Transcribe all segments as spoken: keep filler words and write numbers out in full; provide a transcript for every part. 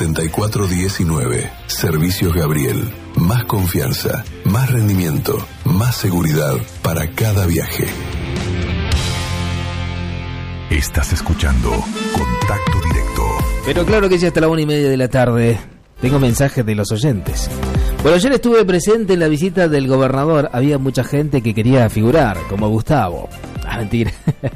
setenta y cuatro diecinueve. Servicios Gabriel. Más confianza, más rendimiento, más seguridad para cada viaje. Estás escuchando Contacto Directo. Pero claro que ya hasta la una y media de la tarde tengo mensajes de los oyentes. Bueno, ayer estuve presente en la visita del gobernador. Había mucha gente que quería figurar, como Gustavo. Ah, mentira.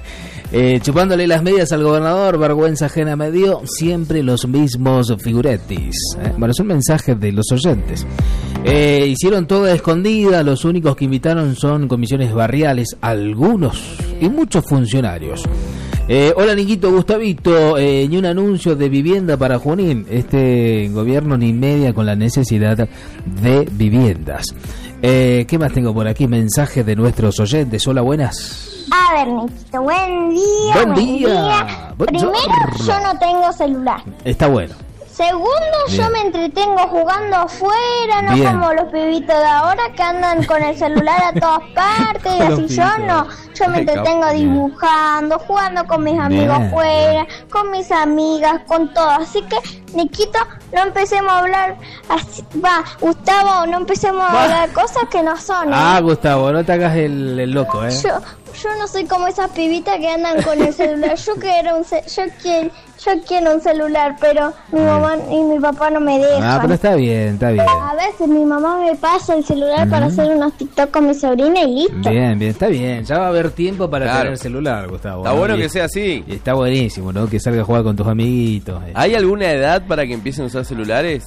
eh, chupándole las medias al gobernador, vergüenza ajena me dio. Siempre los mismos figuretis. Eh, bueno, son mensajes de los oyentes. Eh, hicieron toda escondida. Los únicos que invitaron son comisiones barriales, algunos y muchos funcionarios. Eh, hola Niquito, Gustavito, eh, ni un anuncio de vivienda para Junín. Este gobierno ni media con la necesidad de viviendas. Eh, ¿Qué más tengo por aquí? Mensajes de nuestros oyentes. Hola, buenas. A ver, Niquito, buen día. Buen, buen día. día. Primero, yo no tengo celular. Está bueno. Segundo, Bien. yo me entretengo jugando afuera, no Bien. como los pibitos de ahora que andan con el celular a todas partes y Los así yo pibitos. no. Yo me entretengo dibujando, jugando con mis amigos Bien. afuera, con mis amigas, con todo. Así que, Niquito, no empecemos a hablar así. Va, Gustavo, no empecemos a hablar cosas que no son. ¿eh? Ah, Gustavo, no te hagas el, el loco, ¿eh? Yo, yo no soy como esas pibitas que andan con el celular. Yo quiero un, ce- yo quiero, yo quiero un celular, pero mi mamá y mi papá no me dejan. Ah, pero está bien, está bien. A veces mi mamá me pasa el celular Ujú. para hacer unos TikTok con mi sobrina y listo. Bien, bien, está bien. Ya va a haber tiempo para Claro. tener celular, Gustavo. Está ¿no? bueno Y- que sea así. y está buenísimo, ¿no? Que salga a jugar con tus amiguitos. eh. ¿Hay alguna edad para que empiecen a usar celulares?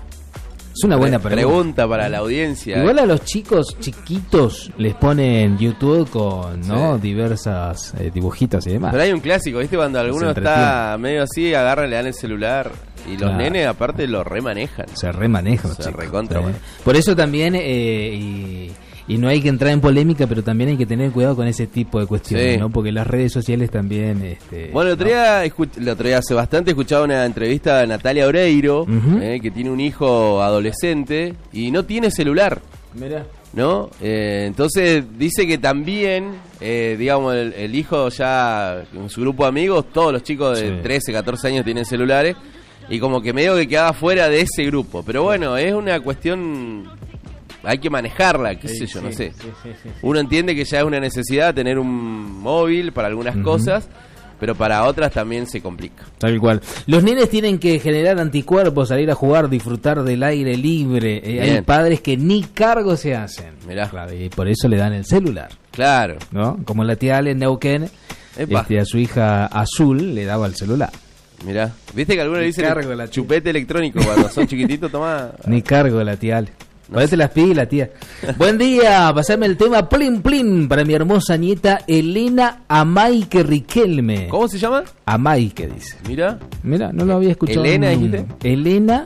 Es una buena Pre- pregunta. pregunta para la audiencia. Igual a los chicos chiquitos les ponen YouTube con, ¿no? Sí. Diversas eh, dibujitos y demás. Pero hay un clásico, ¿viste? Cuando alguno entretiene. está medio así, agarran, le dan el celular. Y los Claro. nenes, aparte, lo remanejan. Se remaneja, los Se chicos. recontra Eh, maneja. Por eso también, eh, y, y no hay que entrar en polémica, pero también hay que tener cuidado con ese tipo de cuestiones, Sí. ¿no? Porque las redes sociales también... Este, Bueno, el otro, ¿no? día, escuch- el otro día hace bastante escuchaba una entrevista de Natalia Oreiro, Ujú. eh, que tiene un hijo adolescente y no tiene celular, Mirá. ¿no? Eh, entonces dice que también, eh, digamos, el, el hijo ya, con su grupo de amigos, todos los chicos de Sí. trece, catorce años tienen celulares y como que medio que quedaba fuera de ese grupo. Pero bueno, es una cuestión, hay que manejarla, qué sé yo, no sé. Sí, sí, sí, sí. Uno entiende que ya es una necesidad tener un móvil para algunas Ujú. cosas, pero para otras también se complica. Tal cual. Los nenes tienen que generar anticuerpos, salir a jugar, disfrutar del aire libre. Eh, hay Bien. padres que ni cargo se hacen. Mirá. Claro, y por eso le dan el celular, Claro. ¿no? Como la tía Ale en Neuquén, Epa. este, a su hija Azul le daba el celular. Mirá, viste que algunos Ni dicen cargo la tía. chupete electrónico cuando son chiquititos, toma. Ni cargo la tía Ale. Ponete las pilas, tía. Buen día, pasame el tema plin plin para mi hermosa nieta Elena Amaike Riquelme. ¿Cómo se llama? Amaike dice. Mira, Mira, no lo había escuchado. ¿Elena, Mm, dijiste? Elena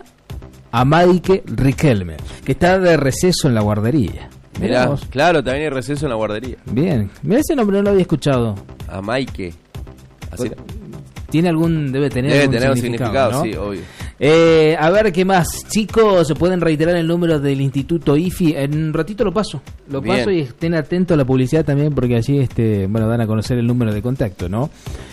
Amaike Riquelme, que está de receso en la guardería. Mirá mirá, vos. claro, también hay receso en la guardería. Bien, mira ese nombre, no lo había escuchado. A Maike. Así Tiene algún, debe tener debe algún tener un significado, significado, ¿no? sí, obvio. Eh, a ver, ¿qué más? Chicos, ¿se pueden reiterar el número del Instituto I F I? En un ratito lo paso. Lo Bien. paso y estén atentos a la publicidad también porque allí este, bueno, dan a conocer el número de contacto, ¿no?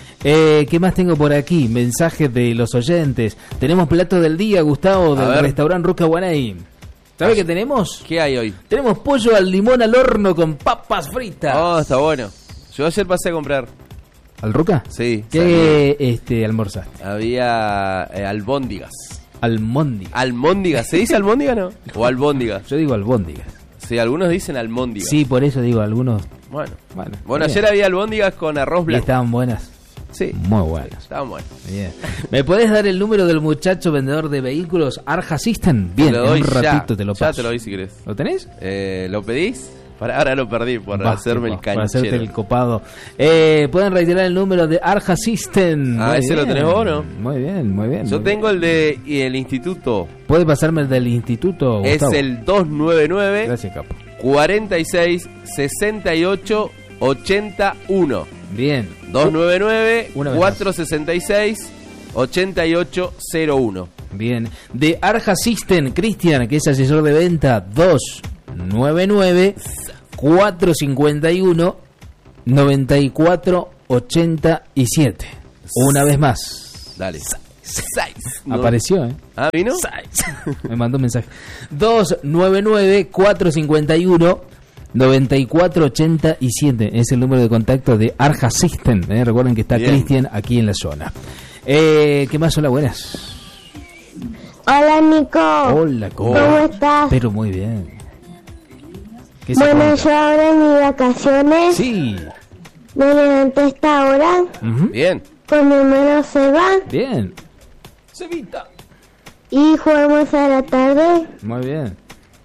Eh, ¿Qué más tengo por aquí? Mensajes de los oyentes. Tenemos plato del día, Gustavo, A del ver. restaurante Ruca Guanay. ¿Sabes qué tenemos? ¿Qué hay hoy? Tenemos pollo al limón al horno con papas fritas. Oh, está bueno. Yo ayer pasé a comprar. ¿Al Ruca? Sí. ¿Qué este, almorzaste? Había eh, albóndigas. Almóndiga. ¿Almóndigas? ¿Se dice albóndiga no? ¿O albóndigas? Yo digo albóndigas. Sí, algunos dicen albóndigas. Sí, por eso digo algunos. Bueno. Bueno, Bueno, bien. ayer había albóndigas con arroz Y blanco. estaban buenas. Sí. Muy buenas. Estaban buenas. Bien. ¿Me podés dar el número del muchacho vendedor de vehículos Arja System? Bien, Te lo en doy un ya. ratito te lo paso. Ya te lo doy si querés. ¿Lo tenés? Eh, ¿Lo pedís? Para, ahora lo perdí por Va, hacerme el va, canchero. Para hacerte el copado. Eh, ¿Pueden reiterar el número de Arja System? Ah, Muy ¿ese lo bien. tenés vos, no? Muy bien, muy bien. Yo muy tengo el de y el instituto. bien. ¿Puede pasarme el del instituto, Es Gustavo? el dos nueve nueve, Gracias, capo. cuarenta y seis, sesenta y ocho, ochenta y uno. Bien. dos nueve nueve, Una vez cuatrocientos sesenta y seis, ochenta y ocho cero uno. Bien. De Arja System, Cristian, que es asesor de venta, dos nueve nueve, cuatrocientos cincuenta y uno, noventa y cuatro ochenta y siete. Una vez más. Dale. Seis. No. Apareció, ¿eh? Ah, ¿vino? Seis. Me mandó un mensaje. dos nueve nueve, cuatro cinco uno, nueve cuatro ocho siete. Es el número de contacto de Arja System. ¿eh? Recuerden que está Cristian aquí en la zona. Eh, ¿Qué más? Hola, buenas. Hola, Nico. Hola, ¿cómo, ¿Cómo estás? Pero muy bien. ¿Qué se Bueno, cuenta? yo ahora en mis vacaciones Sí. me levanté a esta hora Ujú. Bien. con mi hermano Seba Bien. Sevita. y jugamos a la tarde, Muy bien.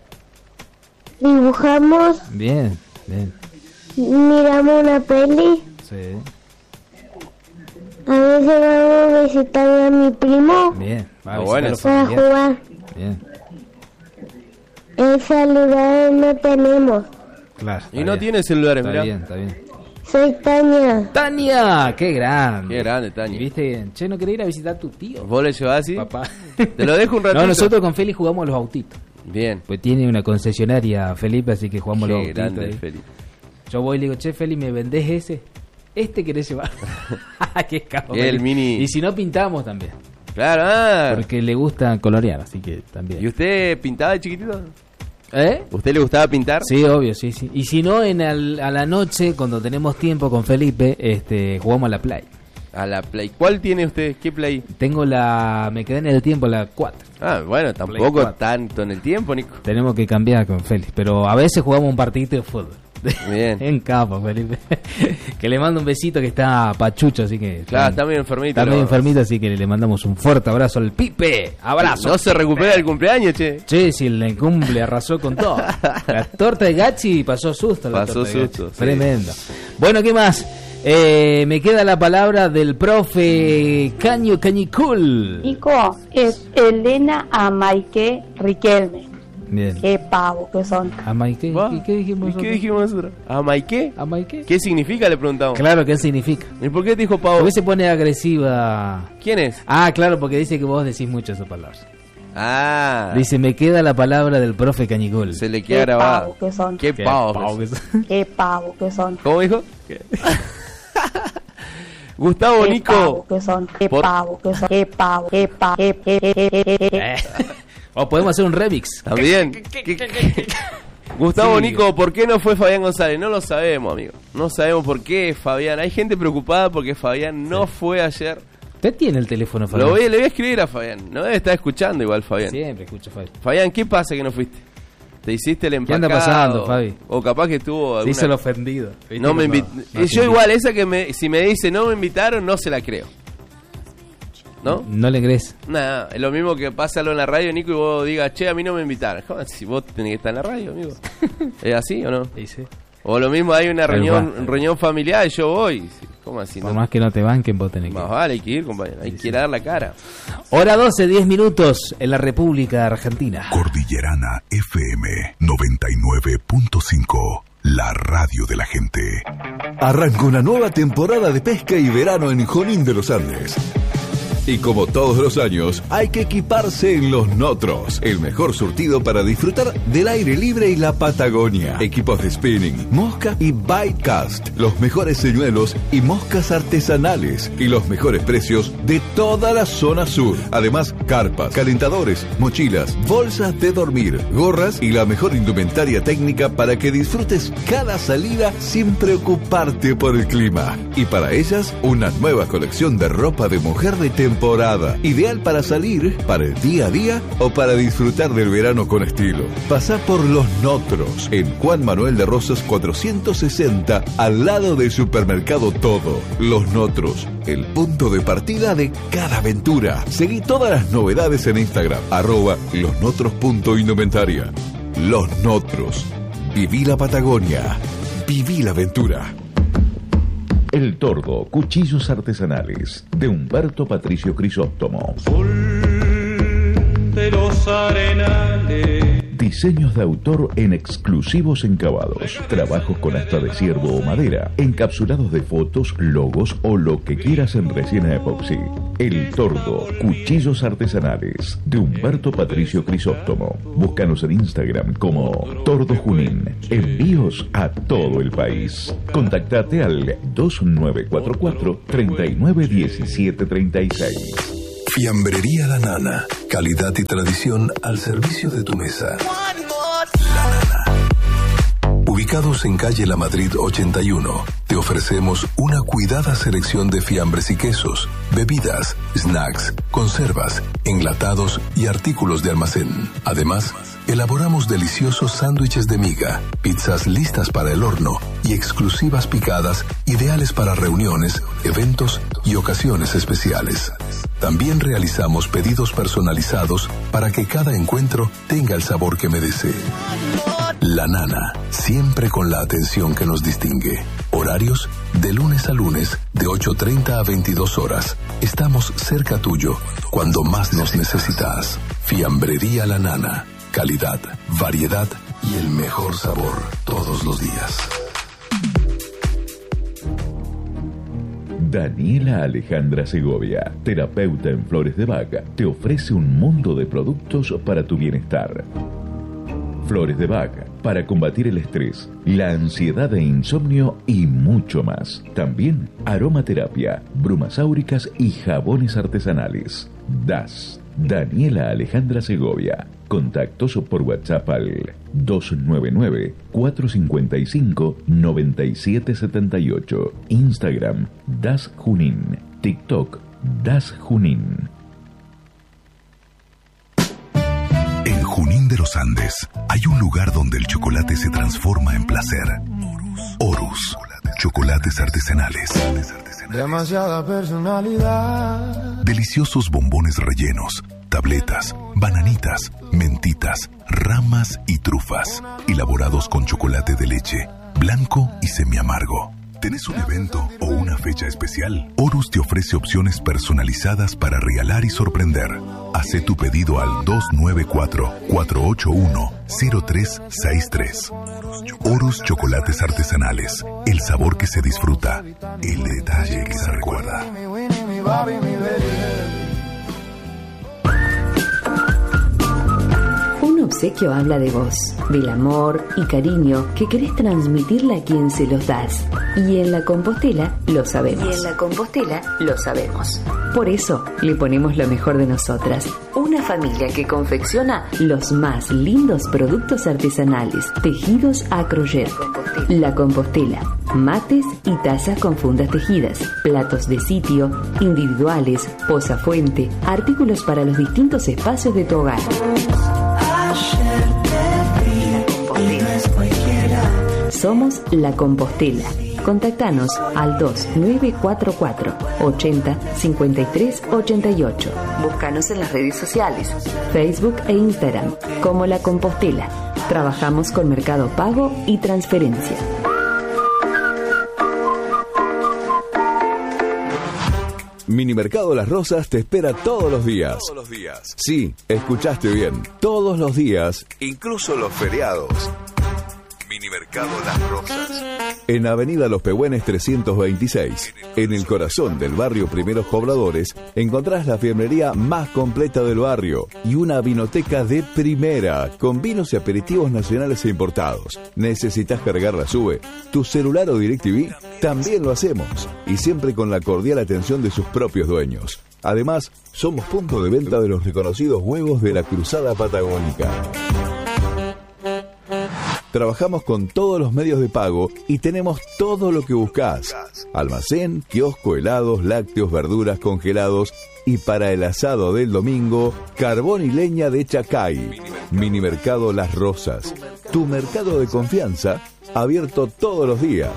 dibujamos, Bien. Bien. miramos una peli, Sí. a veces vamos a visitar a mi primo Bien. Va a Ah, visitar bueno. a los para familiares. jugar. Bien. El celular no tenemos. Claro. Y no tiene celulares, Está mirá. bien, está bien. Soy Tania. Tania, qué grande. Qué grande, Y Tania. viste, che, no quería ir a visitar a tu tío. ¿Vos le llevás así? Papá. Te lo dejo un ratito. No, nosotros con Feli jugamos a los autitos. Bien. Pues tiene una concesionaria Felipe, así que jugamos a los Qué autitos. grande, ahí. Felipe. Yo voy y le digo, che, Feli, ¿me vendés ese? Este querés llevar. Qué capo. El Feli. mini. Y si no, pintamos también. Claro, ah. Porque le gusta colorear, así que también. ¿Y usted pintaba de chiquitito? ¿Eh? ¿Usted le gustaba pintar? Sí, obvio, sí, sí. Y si no, en al- a la noche, cuando tenemos tiempo con Felipe, este, jugamos a la Play. A la Play. ¿Cuál tiene usted? ¿Qué Play? Tengo la... Me quedé en el tiempo la cuatro. Ah, bueno, Play tampoco cuatro. tanto en el tiempo, Nico. Tenemos que cambiar con Félix, pero a veces jugamos un partidito de fútbol. Bien. En capo, Felipe. Que le mando un besito, que está pachucho, así que... Claro, está medio enfermito. Está ¿no? medio enfermito, así que le mandamos un fuerte abrazo al Pipe. Abrazo. No se recupera el cumpleaños, che. Che, si el cumple arrasó con todo. La torta de Gachi pasó susto. La Pasó torta de susto, Gachi. sí. Tremendo. Bueno, ¿qué más? Eh, me queda la palabra del profe Caño Cañicul. Nico, es Elena Amaike Riquelme. Bien. Qué pavo que son. ¿Amaike? Va. ¿Y qué dijimos ¿Y qué nosotros? dijimos nosotros? ¿Amaike? ¿Amaike? ¿Qué significa? Le preguntamos. Claro, ¿qué significa? ¿Y por qué te dijo Pavo? ¿Por qué se pone agresiva? ¿Quién es? Ah, claro, porque dice que vos decís mucho esas palabras. Ah. Dice, me queda la palabra del profe Cañicul. Se le queda Qué grabado. pavo que son. Qué Qué pavo. pavo que que son. Qué pavo que son. ¿Cómo dijo? Gustavo, Qué Nico. pavo que son. Qué Por- pavo que son. Qué pavo. Qué pavo. Qué, qué, qué, qué, qué, qué. Eh. O podemos hacer un remix. También. ¿Qué- Gustavo, Sí. Nico, ¿por qué no fue Fabián González? No lo sabemos, amigo. No sabemos por qué Fabián. Hay gente preocupada porque Fabián no fue ayer. Usted tiene el teléfono, Lo Fabián. voy, le voy a escribir a Fabián. No debe estar escuchando igual, Fabián. Siempre escucho, Fabi. Fabián, ¿qué pasa que no fuiste? ¿Te hiciste el ¿Qué empacado? anda pasando, Fabi? O capaz que estuvo Se alguna... hizo el ofendido. ¿Viste? No me Cuando- invit... no Eh, te Yo invito. igual, esa que me... si me dice no me invitaron, no se la creo. ¿No? No le crees. Nada, es lo mismo que pásalo en la radio, Nico, y vos digas, che, a mí no me invitaron. Joder, si vos tenés que estar en la radio, amigo. ¿Es así o no? Dice. O lo mismo, hay una Tal reunión cual. reunión familiar y yo voy. ¿Cómo así? Por No? más que no te banquen, vos tenés que Más ir. vale, hay que ir, compañero. Hay que ir a dar la cara. Hora doce, diez minutos en la República Argentina. Cordillerana F M noventa y nueve punto cinco, la radio de la gente. Arranca una nueva temporada de pesca y verano en Junín de los Andes. Y como todos los años, hay que equiparse en los Notros, el mejor surtido para disfrutar del aire libre y la Patagonia. Equipos de spinning, mosca y baitcast, los mejores señuelos y moscas artesanales y los mejores precios de toda la zona sur. Además, carpas, calentadores, mochilas, bolsas de dormir, gorras y la mejor indumentaria técnica para que disfrutes cada salida sin preocuparte por el clima. Y para ellas, una nueva colección de ropa de mujer de temporada, ideal para salir, para el día a día o para disfrutar del verano con estilo. Pasá por Los Notros, en Juan Manuel de Rosas cuatrocientos sesenta, al lado del supermercado Todo. Los Notros, el punto de partida de cada aventura. Seguí todas las novedades en Instagram, arroba losnotros.indumentaria. Los Notros. Viví la Patagonia. Viví la aventura. El Tordo, cuchillos artesanales, de Humberto Patricio Crisóstomo. De los arenales. Diseños de autor en exclusivos encabados, trabajos con asta de ciervo o madera, encapsulados de fotos, logos o lo que quieras en resina epoxi. El Tordo, cuchillos artesanales, de Humberto Patricio Crisóstomo. Búscanos en Instagram como Tordo Junín. Envíos a todo el país. Contactate al dos nueve cuatro cuatro, tres nueve uno siete tres seis. Fiambrería La Nana. Calidad y tradición al servicio de tu mesa. La Nana. Ubicados en calle La Madrid ochenta y uno, te ofrecemos una cuidada selección de fiambres y quesos, bebidas, snacks, conservas, enlatados y artículos de almacén. Además, elaboramos deliciosos sándwiches de miga, pizzas listas para el horno y exclusivas picadas ideales para reuniones, eventos y ocasiones especiales. También realizamos pedidos personalizados para que cada encuentro tenga el sabor que merece. La Nana, siempre con la atención que nos distingue. Horarios de lunes a lunes de ocho treinta a veintidós horas. Estamos cerca tuyo cuando más nos necesitas. Fiambrería La Nana. Calidad, variedad y el mejor sabor todos los días. Daniela Alejandra Segovia, terapeuta en Flores de Bach, te ofrece un mundo de productos para tu bienestar. Flores de Bach, para combatir el estrés, la ansiedad e insomnio y mucho más. También aromaterapia, brumas áuricas y jabones artesanales. D A S. Daniela Alejandra Segovia. Contactos por WhatsApp al dos nueve nueve, cuatro cinco cinco, nueve siete siete ocho. Instagram D A S Junín. TikTok D A S Junín. En Junín de los Andes hay un lugar donde el chocolate se transforma en placer. Horus. Chocolates artesanales. Demasiada personalidad. Deliciosos bombones rellenos, tabletas, bananitas, mentitas, ramas y trufas. Elaborados con chocolate de leche, blanco y semiamargo. ¿Tenés un evento o una fecha especial? Horus te ofrece opciones personalizadas para regalar y sorprender. Hacé tu pedido al dos nueve cuatro, cuatro ocho uno, cero tres seis tres. Horus Chocolates Artesanales. El sabor que se disfruta. El detalle que se recuerda. Un obsequio habla de vos, del amor y cariño que querés transmitirle a quien se los das. Y en La Compostela lo sabemos. Y en La Compostela lo sabemos. Por eso le ponemos lo mejor de nosotras. Una familia que confecciona los más lindos productos artesanales, tejidos a crochet. La Compostela. Mates y tazas con fundas tejidas, platos de sitio, individuales, posafuente, artículos para los distintos espacios de tu hogar. Somos La Compostela. Contactanos al dos nueve cuatro cuatro, ochenta, cincuenta y tres ochenta y ocho. Búscanos en las redes sociales, Facebook e Instagram, como La Compostela. Trabajamos con Mercado Pago y transferencia. Minimercado Las Rosas te espera todos los días. Todos los días. Sí, escuchaste bien. Todos los días, incluso los feriados. Minimercado Las Rosas. En Avenida Los Pehuenes trescientos veintiséis, en el corazón del barrio Primeros Pobladores, encontrás la fiambrería más completa del barrio y una vinoteca de primera, con vinos y aperitivos nacionales e importados. ¿Necesitas cargar la SUBE, tu celular o DirecTV? También lo hacemos, y siempre con la cordial atención de sus propios dueños. Además, somos punto de venta de los reconocidos huevos de la Cruzada Patagónica. Trabajamos con todos los medios de pago y tenemos todo lo que buscas. Almacén, kiosco, helados, lácteos, verduras, congelados y para el asado del domingo, carbón y leña de Chacay. Minimercado Las Rosas, tu mercado de confianza, abierto todos los días.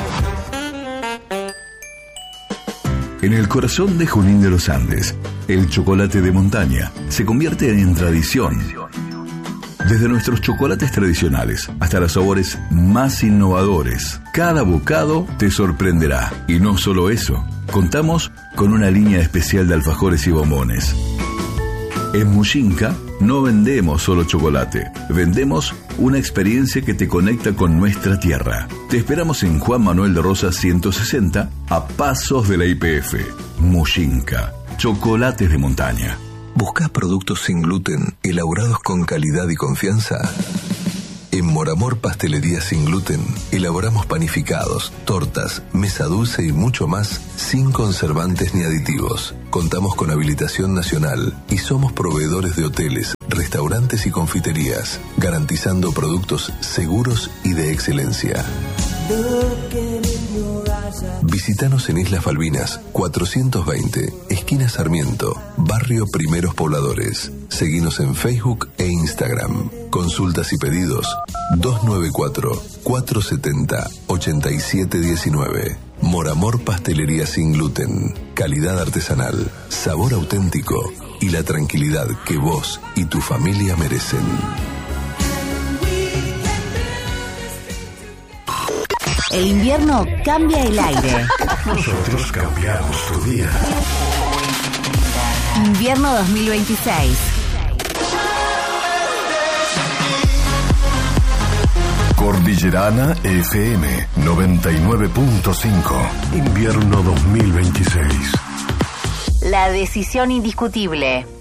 En el corazón de Junín de los Andes, el chocolate de montaña se convierte en tradición. Desde nuestros chocolates tradicionales hasta los sabores más innovadores, cada bocado te sorprenderá. Y no solo eso, contamos con una línea especial de alfajores y bombones. En Muxinca no vendemos solo chocolate, vendemos una experiencia que te conecta con nuestra tierra. Te esperamos en Juan Manuel de Rosas ciento sesenta, a pasos de la I P F. Muxinca, chocolates de montaña. ¿Buscas productos sin gluten, elaborados con calidad y confianza? En Moramor Pastelería Sin Gluten elaboramos panificados, tortas, mesa dulce y mucho más sin conservantes ni aditivos. Contamos con habilitación nacional y somos proveedores de hoteles, restaurantes y confiterías, garantizando productos seguros y de excelencia. Visítanos en Islas Malvinas, cuatrocientos veinte, esquina Sarmiento, barrio Primeros Pobladores. Seguinos en Facebook e Instagram. Consultas y pedidos dos nueve cuatro, cuatro siete cero, ocho siete uno nueve. Moramor Pastelería Sin Gluten. Calidad artesanal, sabor auténtico y la tranquilidad que vos y tu familia merecen. El invierno cambia el aire. Nosotros cambiamos tu día. Invierno dos mil veintiséis. Cordillerana F M noventa y nueve punto cinco. Invierno dos mil veintiséis. La decisión indiscutible.